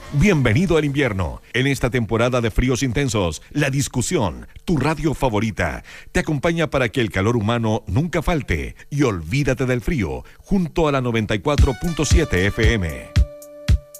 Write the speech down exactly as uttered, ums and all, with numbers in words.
Bienvenido al invierno. En esta temporada de fríos intensos, La Discusión, tu radio favorita, te acompaña para que el calor humano nunca falte y olvídate del frío, junto a la noventa y cuatro punto siete F M.